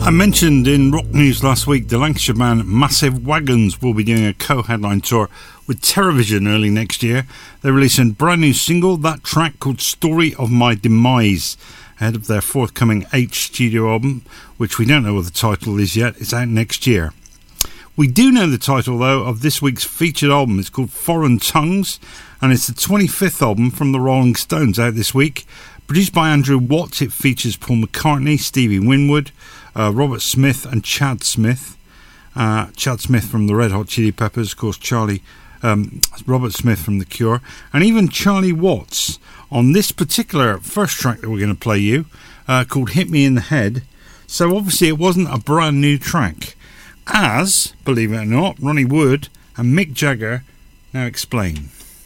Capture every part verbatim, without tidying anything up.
I mentioned in rock news last week the Lancashire band Massive Wagons will be doing a co-headline tour with Terrorvision early next year. They're releasing a brand new single, that track called Story of My Demise, ahead of their forthcoming H studio album, which we don't know what the title is yet. It's out next year. We do know the title, though, of this week's featured album. It's called Foreign Tongues, and it's the twenty-fifth album from the Rolling Stones, out this week. Produced by Andrew Watts, it features Paul McCartney, Stevie Winwood, uh, Robert Smith and Chad Smith. Uh, Chad Smith from the Red Hot Chili Peppers, of course, Charlie, um, Robert Smith from The Cure, and even Charlie Watts on this particular first track that we're going to play you, uh, called Hit Me in the Head. So obviously it wasn't a brand new track, as, believe it or not, Ronnie Wood and Mick Jagger now explain.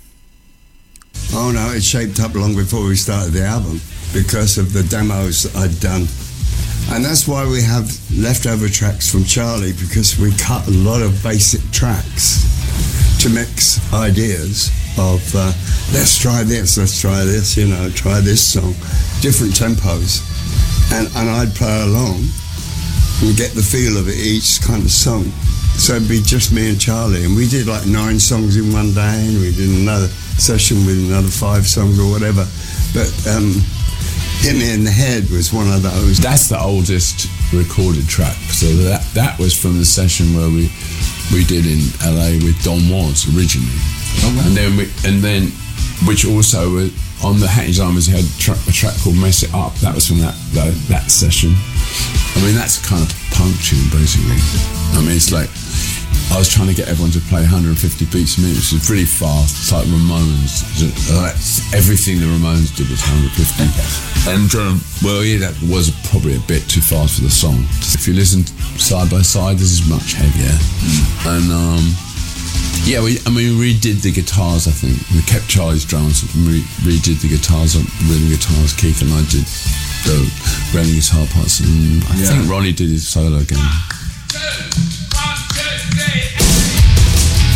Oh no, it shaped up long before we started the album because of the demos that I'd done. And that's why we have leftover tracks from Charlie, because we cut a lot of basic tracks to mix ideas of uh, let's try this, let's try this, you know, try this song, different tempos. And, and I'd play along and get the feel of it, each kind of song. So it'd be just me and Charlie, and we did like nine songs in one day, and we did another session with another five songs or whatever. But um, Hit Me in the Head was one of those. That's the oldest recorded track. So that that was from the session where we we did in L A with Don Was originally, oh, wow. and then we, and then which also was on the Hackney Diamonds. He had a track, a track called Mess It Up. That was from that that, that session. I mean, that's kind of punk tune basically. I mean, it's like I was trying to get everyone to play one hundred fifty beats a minute, which is pretty fast. It's like Ramones. Like everything the Ramones did was one hundred fifty. And, um, well, yeah, that was probably a bit too fast for the song. If you listen side by side, this is much heavier. And, um, yeah, we, I mean, we redid the guitars, I think. We kept Charlie's drums and we redid the guitars, rhythm guitars. Keith and I did the running guitar parts. And I yeah. think Ronnie did his solo again.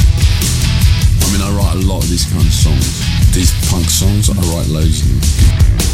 I mean, I write a lot of these kind of songs. These punk songs, I write loads of them.